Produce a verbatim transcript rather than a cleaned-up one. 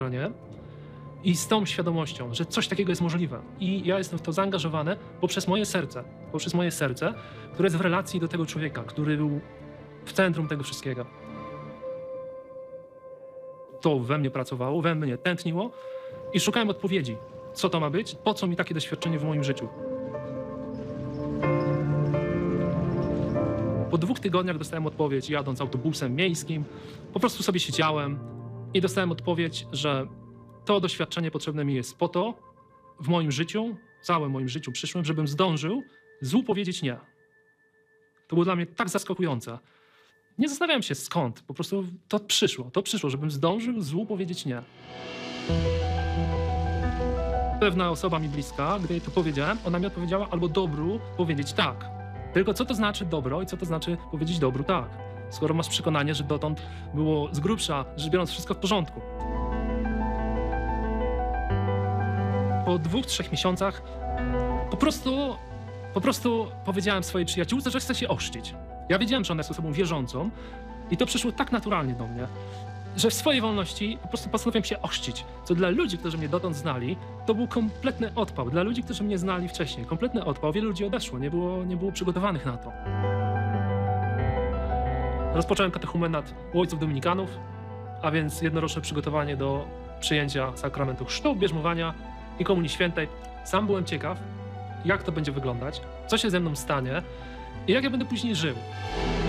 nie? I z tą świadomością, że coś takiego jest możliwe. I ja jestem w to zaangażowany poprzez moje serce, poprzez moje serce, które jest w relacji do tego człowieka, który był w centrum tego wszystkiego. To we mnie pracowało, we mnie tętniło i szukałem odpowiedzi. Co to ma być? Po co mi takie doświadczenie w moim życiu? Po dwóch tygodniach dostałem odpowiedź, jadąc autobusem miejskim. Po prostu sobie siedziałem i dostałem odpowiedź, że to doświadczenie potrzebne mi jest po to, w moim życiu, całym moim życiu przyszłym, żebym zdążył złu powiedzieć nie. To było dla mnie tak zaskakujące. Nie zastanawiałem się skąd, po prostu to przyszło, to przyszło, żebym zdążył złu powiedzieć nie. Pewna osoba mi bliska, gdy jej to powiedziałem, ona mi odpowiedziała albo dobru powiedzieć tak. Tylko co to znaczy dobro i co to znaczy powiedzieć dobru tak? Skoro masz przekonanie, że dotąd było z grubsza, rzecz biorąc, wszystko w porządku. Po dwóch, trzech miesiącach po prostu, po prostu powiedziałem swojej przyjaciółce, że chcę się ochrzcić. Ja wiedziałem, że ona jest osobą wierzącą i to przyszło tak naturalnie do mnie, że w swojej wolności po prostu postanowiłem się ochrzcić. Co dla ludzi, którzy mnie dotąd znali, to był kompletny odpał. Dla ludzi, którzy mnie znali wcześniej, kompletny odpał. Wielu ludzi odeszło, nie było, nie było przygotowanych na to. Rozpocząłem katechumenat u ojców dominikanów, a więc jednoroczne przygotowanie do przyjęcia sakramentu chrztu, bierzmowania i Komunii Świętej. Sam byłem ciekaw, jak to będzie wyglądać, co się ze mną stanie i jak ja będę później żył.